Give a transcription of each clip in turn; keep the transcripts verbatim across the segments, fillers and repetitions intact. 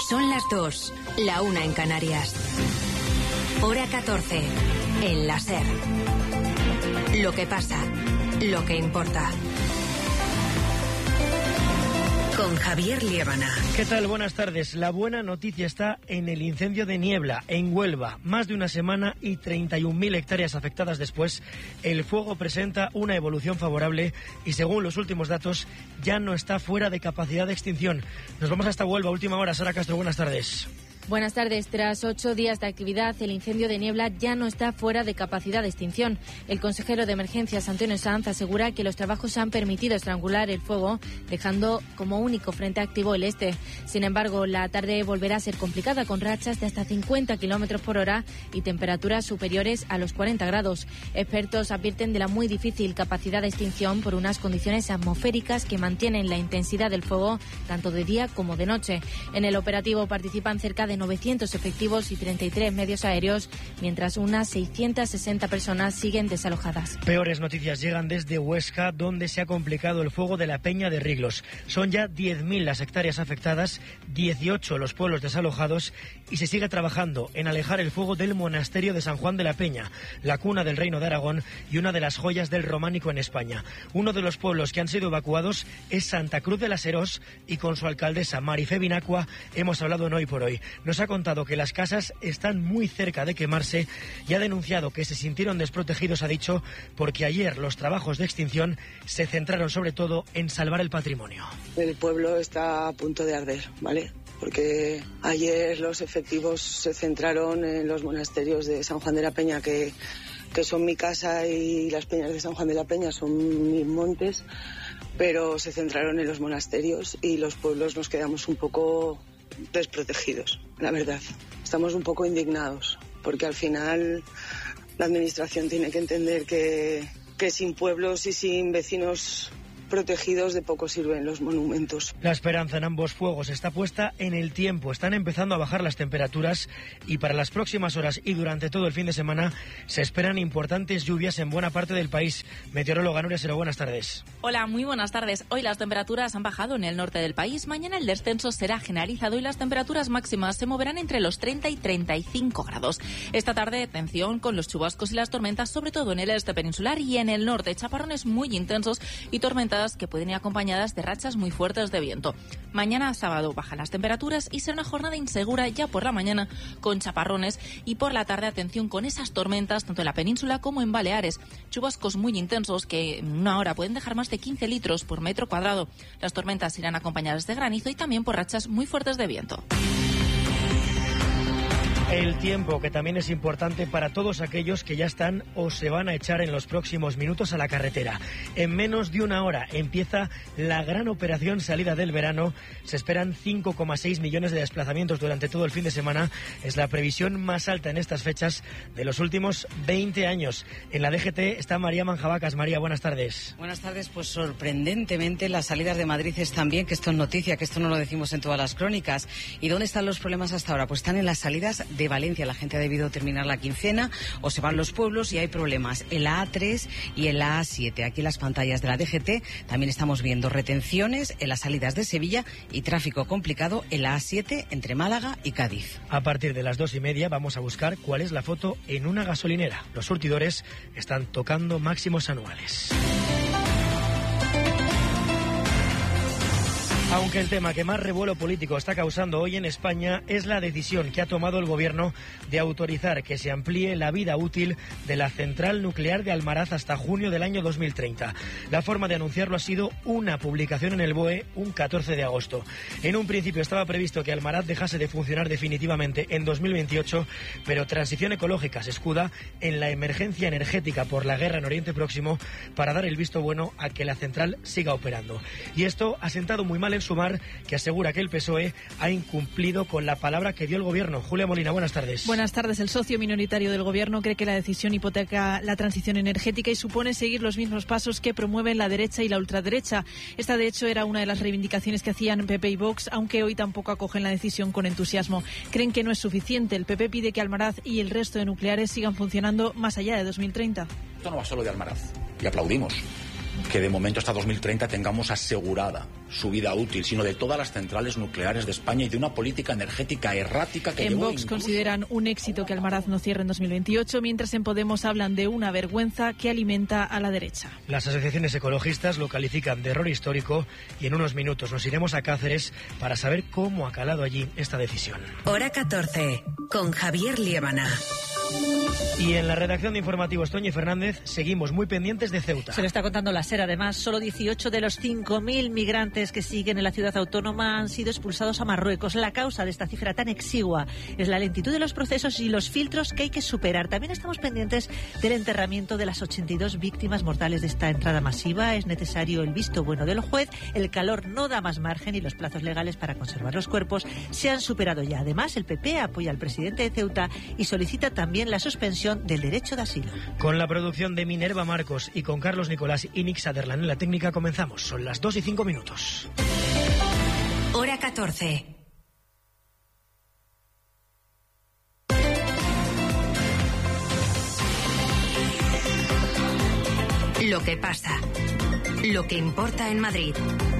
Son las dos, la una en Canarias. Hora catorce, en la SER. Lo que pasa, lo que importa. Con Javier Liébana. ¿Qué tal? Buenas tardes. La buena noticia está en el incendio de Niebla, en Huelva. Más de una semana y treinta y un mil hectáreas afectadas después, el fuego presenta una evolución favorable y, según los últimos datos, ya no está fuera de capacidad de extinción. Nos vamos hasta Huelva, última hora. Sara Castro, buenas tardes. Buenas tardes. Tras ocho días de actividad, el incendio de Niebla ya no está fuera de capacidad de extinción. El consejero de Emergencias, Antonio Sanz, asegura que los trabajos han permitido estrangular el fuego, dejando como único frente activo el este. Sin embargo, la tarde volverá a ser complicada, con rachas de hasta cincuenta kilómetros por hora y temperaturas superiores a los cuarenta grados. Expertos advierten de la muy difícil capacidad de extinción por unas condiciones atmosféricas que mantienen la intensidad del fuego tanto de día como de noche. En el operativo participan cerca de novecientos efectivos y treinta y tres medios aéreos, mientras unas seiscientas sesenta personas siguen desalojadas. Peores noticias llegan desde Huesca, donde se ha complicado el fuego de la Peña de Riglos. Son ya diez mil las hectáreas afectadas, dieciocho los pueblos desalojados y se sigue trabajando en alejar el fuego del monasterio de San Juan de la Peña, la cuna del Reino de Aragón y una de las joyas del románico en España. Uno de los pueblos que han sido evacuados es Santa Cruz de las Herós y con su alcaldesa Marifé Binacua hemos hablado en Hoy por Hoy. Nos ha contado que las casas están muy cerca de quemarse y ha denunciado que se sintieron desprotegidos, ha dicho, porque ayer los trabajos de extinción se centraron sobre todo en salvar el patrimonio. El pueblo está a punto de arder, ¿vale? Porque ayer los efectivos se centraron en los monasterios de San Juan de la Peña, que, que son mi casa, y las peñas de San Juan de la Peña son mis montes, pero se centraron en los monasterios y los pueblos nos quedamos un poco desprotegidos, la verdad. Estamos un poco indignados, porque al final la administración tiene que entender que, que sin pueblos y sin vecinos protegidos de poco sirven los monumentos. La esperanza en ambos fuegos está puesta en el tiempo. Están empezando a bajar las temperaturas y para las próximas horas y durante todo el fin de semana se esperan importantes lluvias en buena parte del país. Meteoróloga Nuria Sero, buenas tardes. Hola, muy buenas tardes. Hoy las temperaturas han bajado en el norte del país. Mañana el descenso será generalizado y las temperaturas máximas se moverán entre los treinta y treinta y cinco grados. Esta tarde, atención con los chubascos y las tormentas, sobre todo en el este peninsular y en el norte. Chaparrones muy intensos y tormentas que pueden ir acompañadas de rachas muy fuertes de viento. Mañana sábado bajan las temperaturas y será una jornada insegura ya por la mañana con chaparrones y por la tarde atención con esas tormentas tanto en la península como en Baleares. Chubascos muy intensos que en una hora pueden dejar más de quince litros por metro cuadrado. Las tormentas irán acompañadas de granizo y también por rachas muy fuertes de viento. El tiempo, que también es importante para todos aquellos que ya están o se van a echar en los próximos minutos a la carretera. En menos de una hora empieza la gran operación salida del verano. Se esperan cinco coma seis millones de desplazamientos durante todo el fin de semana. Es la previsión más alta en estas fechas de los últimos veinte años. En la D G T está María Manjabacas. María, buenas tardes. Buenas tardes. Pues sorprendentemente las salidas de Madrid están bien, que esto es noticia, que esto no lo decimos en todas las crónicas. ¿Y dónde están los problemas hasta ahora? Pues están en las salidas de Valencia. La gente ha debido terminar la quincena o se van los pueblos y hay problemas en la A tres y en la A siete. Aquí en las pantallas de la D G T también estamos viendo retenciones en las salidas de Sevilla y tráfico complicado en la A siete entre Málaga y Cádiz. A partir de las dos y media vamos a buscar cuál es la foto en una gasolinera. Los surtidores están tocando máximos anuales. Aunque el tema que más revuelo político está causando hoy en España es la decisión que ha tomado el Gobierno de autorizar que se amplíe la vida útil de la central nuclear de Almaraz hasta junio del año dos mil treinta. La forma de anunciarlo ha sido una publicación en el B O E un catorce de agosto. En un principio estaba previsto que Almaraz dejase de funcionar definitivamente en dos mil veintiocho, pero Transición Ecológica se escuda en la emergencia energética por la guerra en Oriente Próximo para dar el visto bueno a que la central siga operando. Y esto ha sentado muy mal en Sumar, que asegura que el P S O E ha incumplido con la palabra que dio el Gobierno. Julia Molina, buenas tardes. Buenas tardes. El socio minoritario del Gobierno cree que la decisión hipoteca la transición energética y supone seguir los mismos pasos que promueven la derecha y la ultraderecha. Esta, de hecho, era una de las reivindicaciones que hacían P P y Vox, aunque hoy tampoco acogen la decisión con entusiasmo. Creen que no es suficiente. El P P pide que Almaraz y el resto de nucleares sigan funcionando más allá de dos mil treinta. Esto no va solo de Almaraz. Y aplaudimos que de momento hasta dos mil treinta tengamos asegurada su vida útil, sino de todas las centrales nucleares de España y de una política energética errática que en llevó Vox incluso... consideran un éxito que Almaraz no cierre en dos mil veintiocho, mientras en Podemos hablan de una vergüenza que alimenta a la derecha. Las asociaciones ecologistas lo califican de error histórico y en unos minutos nos iremos a Cáceres para saber cómo ha calado allí esta decisión. Hora catorce, con Javier Liébana. Y en la redacción de Informativos, Toñi Fernández, seguimos muy pendientes de Ceuta. Se lo está contando la SER. Además, solo dieciocho de los cinco mil migrantes que siguen en la ciudad autónoma han sido expulsados a Marruecos. La causa de esta cifra tan exigua es la lentitud de los procesos y los filtros que hay que superar. También estamos pendientes del enterramiento de las ochenta y dos víctimas mortales de esta entrada masiva. Es necesario el visto bueno del juez. El calor no da más margen y los plazos legales para conservar los cuerpos se han superado ya. Además, el P P apoya al presidente de Ceuta y solicita también la suspensión del derecho de asilo. Con la producción de Minerva Marcos y con Carlos Nicolás y Nick Sutherland en la técnica comenzamos. Son las dos y cinco minutos. Hora catorce. Lo que pasa. Lo que importa en Madrid.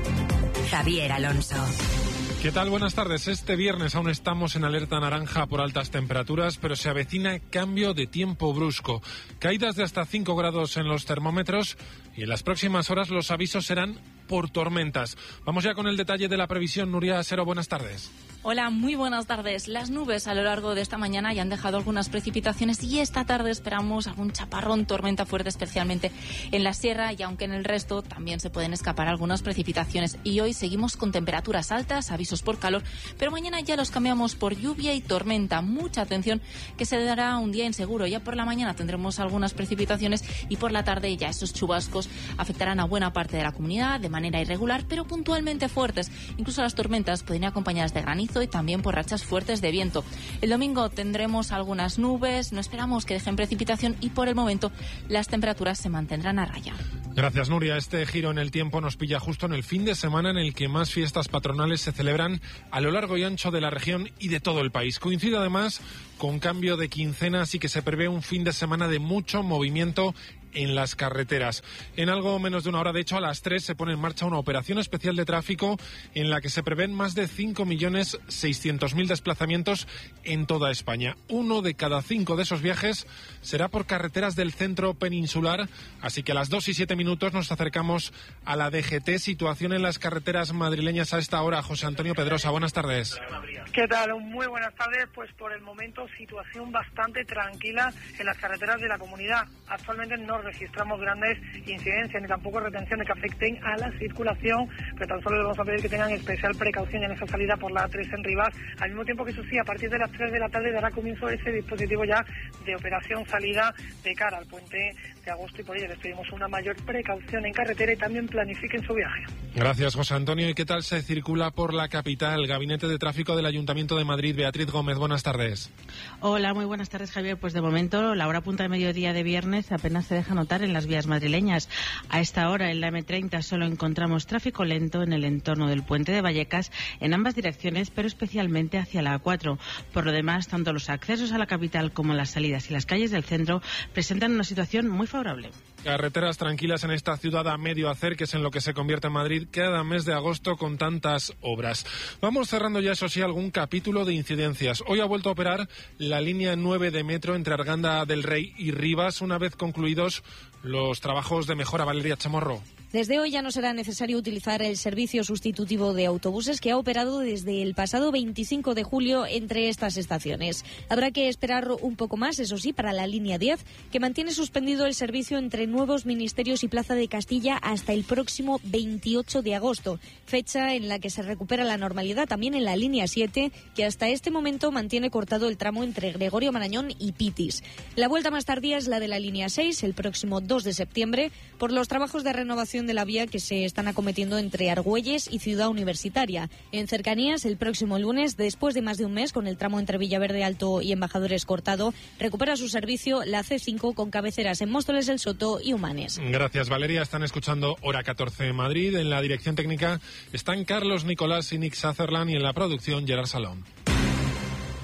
Javier Alonso. ¿Qué tal? Buenas tardes. Este viernes aún estamos en alerta naranja por altas temperaturas, pero se avecina cambio de tiempo brusco. Caídas de hasta cinco grados en los termómetros y en las próximas horas los avisos serán por tormentas. Vamos ya con el detalle de la previsión. Nuria Asero, buenas tardes. Hola, muy buenas tardes. Las nubes a lo largo de esta mañana ya han dejado algunas precipitaciones y esta tarde esperamos algún chaparrón, tormenta fuerte, especialmente en la sierra, y aunque en el resto también se pueden escapar algunas precipitaciones. Y hoy seguimos con temperaturas altas, avisos por calor, pero mañana ya los cambiamos por lluvia y tormenta. Mucha atención, que se dará un día inseguro. Ya por la mañana tendremos algunas precipitaciones y por la tarde ya esos chubascos afectarán a buena parte de la comunidad de manera irregular, pero puntualmente fuertes. Incluso las tormentas pueden ir acompañadas de granizo y también por rachas fuertes de viento. El domingo tendremos algunas nubes, no esperamos que dejen precipitación y por el momento las temperaturas se mantendrán a raya. Gracias, Nuria. Este giro en el tiempo nos pilla justo en el fin de semana en el que más fiestas patronales se celebran a lo largo y ancho de la región y de todo el país. Coincide además con cambio de quincena, así que se prevé un fin de semana de mucho movimiento en las carreteras. En algo menos de una hora, de hecho, a las tres se pone en marcha una operación especial de tráfico en la que se prevén más de cinco millones seiscientos mil desplazamientos en toda España. Uno de cada cinco de esos viajes será por carreteras del centro peninsular, así que a las dos y siete minutos nos acercamos a la D G T. Situación en las carreteras madrileñas a esta hora. José Antonio Pedrosa, buenas tardes. ¿Qué tal? Muy buenas tardes. Pues por el momento situación bastante tranquila en las carreteras de la comunidad. Actualmente no registramos grandes incidencias ni tampoco retenciones que afecten a la circulación, pero tan solo les vamos a pedir que tengan especial precaución en esa salida por la A tres en Rivas, al mismo tiempo que eso sí, a partir de las tres de la tarde dará comienzo ese dispositivo ya de operación salida de cara al puente de agosto, y por ello les pedimos una mayor precaución en carretera y también planifiquen su viaje. Gracias, José Antonio. ¿Y qué tal se circula por la capital? Gabinete de Tráfico del Ayuntamiento de Madrid, Beatriz Gómez, buenas tardes. Hola, muy buenas tardes, Javier. Pues de momento la hora punta de mediodía de viernes apenas se deja notar en las vías madrileñas. A esta hora en la eme treinta solo encontramos tráfico lento en el entorno del puente de Vallecas en ambas direcciones, pero especialmente hacia la A cuatro. Por lo demás, tanto los accesos a la capital como las salidas y las calles del centro presentan una situación muy favorable. Carreteras tranquilas en esta ciudad a medio hacer, que es en lo que se convierte en Madrid cada mes de agosto con tantas obras. Vamos cerrando ya, eso sí, algún capítulo de incidencias. Hoy ha vuelto a operar la línea nueve de metro entre Arganda del Rey y Rivas, una vez concluidos los trabajos de mejora. Valeria Chamorro. Desde hoy ya no será necesario utilizar el servicio sustitutivo de autobuses que ha operado desde el pasado veinticinco de julio entre estas estaciones. Habrá que esperar un poco más, eso sí, para la línea diez, que mantiene suspendido el servicio entre Nuevos Ministerios y Plaza de Castilla hasta el próximo veintiocho de agosto, fecha en la que se recupera la normalidad también en la línea siete, que hasta este momento mantiene cortado el tramo entre Gregorio Marañón y Pitis. La vuelta más tardía es la de la línea seis, el próximo dos de septiembre, por los trabajos de renovación de la vía que se están acometiendo entre Argüelles y Ciudad Universitaria. En cercanías, el próximo lunes, después de más de un mes con el tramo entre Villaverde Alto y Embajadores cortado, recupera su servicio la ce cinco con cabeceras en Móstoles, El Soto y Humanes. Gracias, Valeria. Están escuchando Hora catorce en Madrid. En la dirección técnica están Carlos Nicolás y Nick Sutherland, y en la producción Gerard Salón.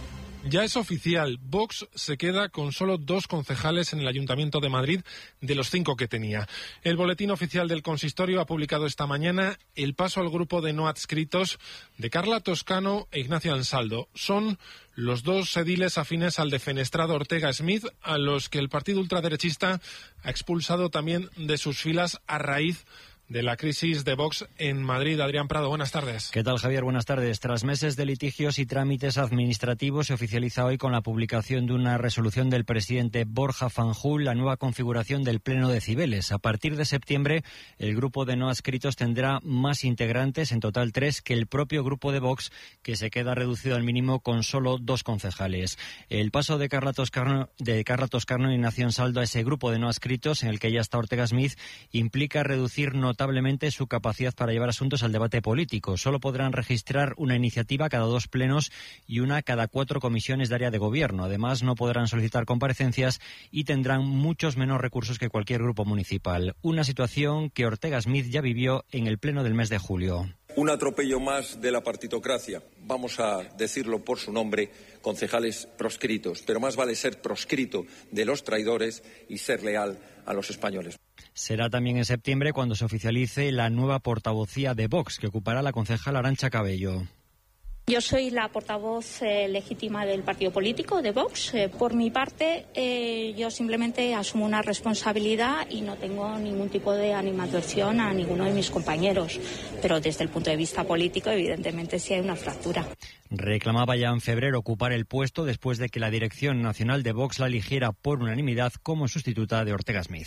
Ya es oficial, Vox se queda con solo dos concejales en el Ayuntamiento de Madrid de los cinco que tenía. El boletín oficial del consistorio ha publicado esta mañana el paso al grupo de no adscritos de Carla Toscano e Ignacio Ansaldo. Son los dos ediles afines al defenestrado Ortega Smith, a los que el partido ultraderechista ha expulsado también de sus filas a raíz de la crisis de Vox en Madrid. Adrián Prado, buenas tardes. ¿Qué tal, Javier? Buenas tardes. Tras meses de litigios y trámites administrativos, se oficializa hoy con la publicación de una resolución del presidente Borja Fanjul la nueva configuración del Pleno de Cibeles. A partir de septiembre, el grupo de no adscritos tendrá más integrantes, en total tres, que el propio grupo de Vox, que se queda reducido al mínimo con solo dos concejales. El paso de Carla Toscano, de Carla Toscano y Ignacio Ansaldo a ese grupo de no adscritos, en el que ya está Ortega Smith, implica reducir notablemente notablemente su capacidad para llevar asuntos al debate político. Solo podrán registrar una iniciativa cada dos plenos y una cada cuatro comisiones de área de gobierno. Además, no podrán solicitar comparecencias y tendrán muchos menos recursos que cualquier grupo municipal. Una situación que Ortega Smith ya vivió en el pleno del mes de julio. Un atropello más de la partitocracia. Vamos a decirlo por su nombre, concejales proscritos. Pero más vale ser proscrito de los traidores y ser leal a los españoles. Será también en septiembre cuando se oficialice la nueva portavocía de Vox, que ocupará la concejal Arantxa Cabello. Yo soy la portavoz eh, legítima del partido político de Vox. Eh, por mi parte, eh, yo simplemente asumo una responsabilidad y no tengo ningún tipo de animadversión a ninguno de mis compañeros. Pero desde el punto de vista político, evidentemente, sí hay una fractura. Reclamaba ya en febrero ocupar el puesto después de que la dirección nacional de Vox la eligiera por unanimidad como sustituta de Ortega Smith.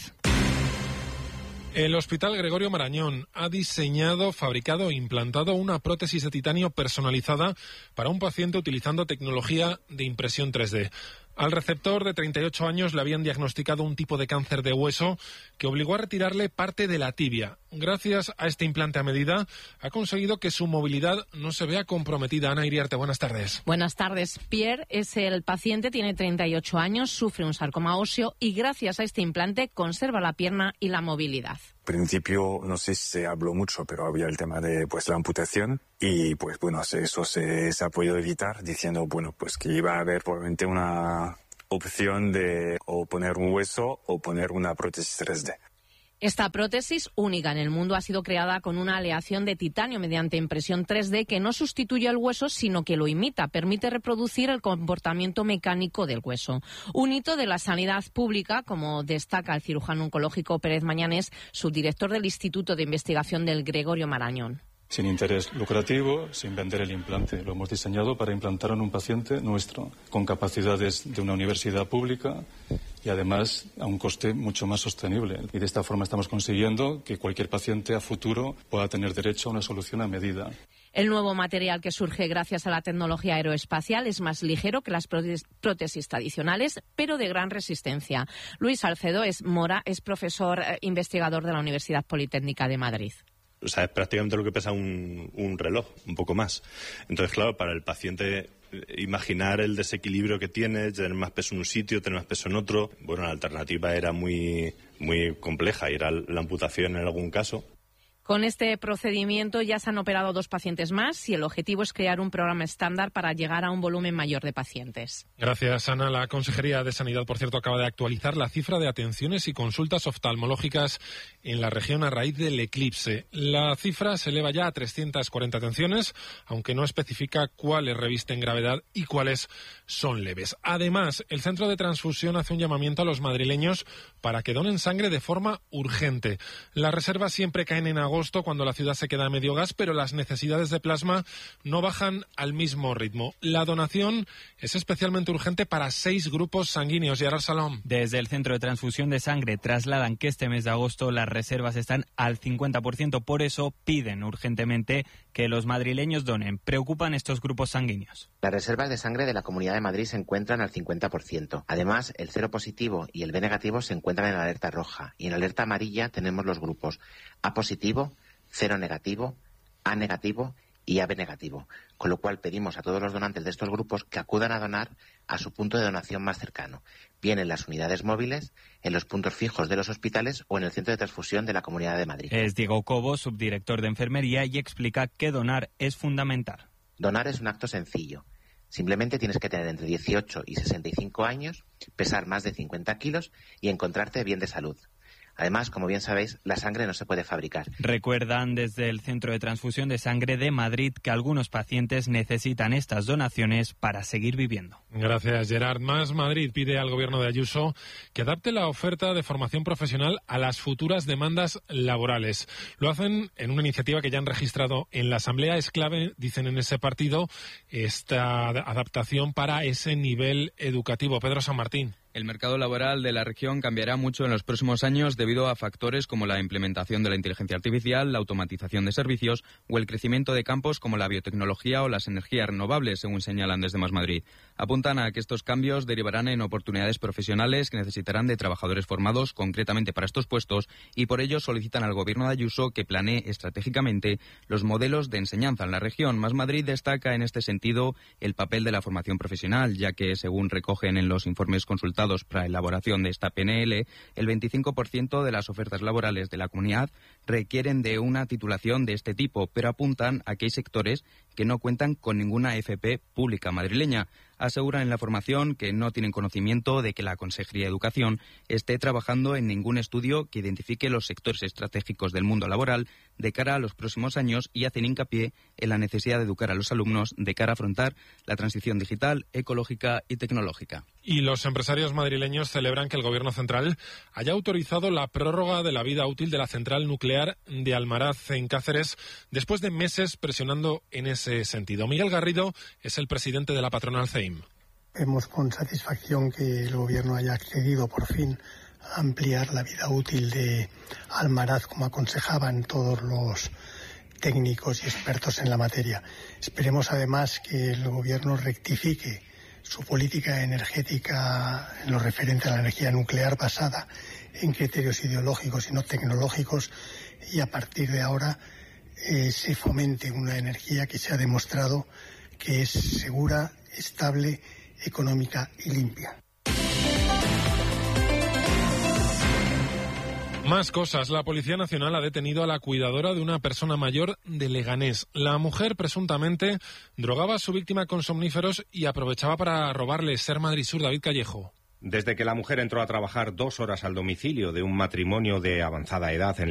El Hospital Gregorio Marañón ha diseñado, fabricado e implantado una prótesis de titanio personalizada para un paciente utilizando tecnología de impresión tres D. Al receptor de treinta y ocho años le habían diagnosticado un tipo de cáncer de hueso que obligó a retirarle parte de la tibia. Gracias a este implante a medida, ha conseguido que su movilidad no se vea comprometida. Ana Iriarte, buenas tardes. Buenas tardes. Pierre es el paciente, tiene treinta y ocho años, sufre un sarcoma óseo y gracias a este implante conserva la pierna y la movilidad. Al principio, no sé si se habló mucho, pero había el tema de pues la amputación y pues bueno, eso se, se ha podido evitar diciendo bueno pues que iba a haber probablemente una opción de o poner un hueso o poner una prótesis tres D. Esta prótesis, única en el mundo, ha sido creada con una aleación de titanio mediante impresión tres D que no sustituye al hueso, sino que lo imita. Permite reproducir el comportamiento mecánico del hueso. Un hito de la sanidad pública, como destaca el cirujano oncológico Pérez Mañanés, subdirector del Instituto de Investigación del Gregorio Marañón. Sin interés lucrativo, sin vender el implante. Lo hemos diseñado para implantar en un paciente nuestro, con capacidades de una universidad pública y además a un coste mucho más sostenible. Y de esta forma estamos consiguiendo que cualquier paciente a futuro pueda tener derecho a una solución a medida. El nuevo material que surge gracias a la tecnología aeroespacial es más ligero que las prótesis tradicionales, pero de gran resistencia. Luis Salcedo es Mora, es profesor eh, investigador de la Universidad Politécnica de Madrid. O sea, es prácticamente lo que pesa un, un reloj, un poco más. Entonces, claro, para el paciente imaginar el desequilibrio que tiene, tener más peso en un sitio, tener más peso en otro, bueno, la alternativa era muy, muy compleja, y era la amputación en algún caso. Con este procedimiento ya se han operado dos pacientes más y el objetivo es crear un programa estándar para llegar a un volumen mayor de pacientes. Gracias, Ana. La Consejería de Sanidad, por cierto, acaba de actualizar la cifra de atenciones y consultas oftalmológicas en la región a raíz del eclipse. La cifra se eleva ya a trescientas cuarenta atenciones, aunque no especifica cuáles revisten gravedad y cuáles son leves. Además, el Centro de Transfusión hace un llamamiento a los madrileños para que donen sangre de forma urgente. Las reservas siempre caen en agosto, cuando la ciudad se queda a medio gas, pero las necesidades de plasma no bajan al mismo ritmo. La donación es especialmente urgente para seis grupos sanguíneos. Yarar Salom. Desde el Centro de Transfusión de Sangre trasladan que este mes de agosto las reservas están al cincuenta por ciento. Por eso piden urgentemente que los madrileños donen. Preocupan estos grupos sanguíneos. Las reservas de sangre de la Comunidad de Madrid se encuentran al cincuenta por ciento. Además, el cero positivo y el B negativo se encuentran en alerta roja. Y en alerta amarilla tenemos los grupos A positivo, cero negativo, A negativo y A B negativo. Con lo cual pedimos a todos los donantes de estos grupos que acudan a donar a su punto de donación más cercano, bien en las unidades móviles, en los puntos fijos de los hospitales o en el centro de transfusión de la Comunidad de Madrid. Es Diego Cobo, subdirector de Enfermería, y explica que donar es fundamental. Donar es un acto sencillo. Simplemente tienes que tener entre dieciocho y sesenta y cinco años, pesar más de cincuenta kilos y encontrarte bien de salud. Además, como bien sabéis, la sangre no se puede fabricar. Recuerdan desde el Centro de Transfusión de Sangre de Madrid que algunos pacientes necesitan estas donaciones para seguir viviendo. Gracias, Gerard. Más Madrid pide al gobierno de Ayuso que adapte la oferta de formación profesional a las futuras demandas laborales. Lo hacen en una iniciativa que ya han registrado en la Asamblea. Es clave, dicen en ese partido, esta adaptación para ese nivel educativo. Pedro San Martín. El mercado laboral de la región cambiará mucho en los próximos años debido a factores como la implementación de la inteligencia artificial, la automatización de servicios o el crecimiento de campos como la biotecnología o las energías renovables, según señalan desde Más Madrid. Apuntan a que estos cambios derivarán en oportunidades profesionales que necesitarán de trabajadores formados concretamente para estos puestos y por ello solicitan al gobierno de Ayuso que planee estratégicamente los modelos de enseñanza en la región. Más Madrid destaca en este sentido el papel de la formación profesional, ya que, según recogen en los informes consultados para la elaboración de esta P N L, el veinticinco por ciento de las ofertas laborales de la comunidad requieren de una titulación de este tipo, pero apuntan a que hay sectores que no cuentan con ninguna F P pública madrileña. Aseguran en la formación que no tienen conocimiento de que la Consejería de Educación esté trabajando en ningún estudio que identifique los sectores estratégicos del mundo laboral de cara a los próximos años y hacen hincapié en la necesidad de educar a los alumnos de cara a afrontar la transición digital, ecológica y tecnológica. Y los empresarios madrileños celebran que el Gobierno central haya autorizado la prórroga de la vida útil de la central nuclear de Almaraz en Cáceres después de meses presionando en ese sentido. Miguel Garrido es el presidente de la patronal C E I M. Vemos con satisfacción que el Gobierno haya accedido por fin a ampliar la vida útil de Almaraz, como aconsejaban todos los técnicos y expertos en la materia. Esperemos además que el Gobierno rectifique su política energética en lo referente a la energía nuclear basada en criterios ideológicos y no tecnológicos y a partir de ahora eh, se fomente una energía que se ha demostrado que es segura, estable, económica y limpia. Más cosas. La Policía Nacional ha detenido a la cuidadora de una persona mayor de Leganés. La mujer presuntamente drogaba a su víctima con somníferos y aprovechaba para robarle. Ser Madrid Sur, David Callejo. Desde que la mujer entró a trabajar dos horas al domicilio de un matrimonio de avanzada edad en